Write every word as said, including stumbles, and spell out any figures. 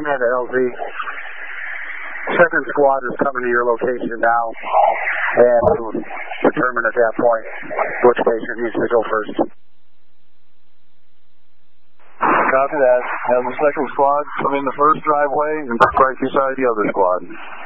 Commander L Z. Second squad is coming to your location now, and we'll determine at that point which patient needs to go first. Copy that. Have the second squad come in the first driveway and right beside the other squad.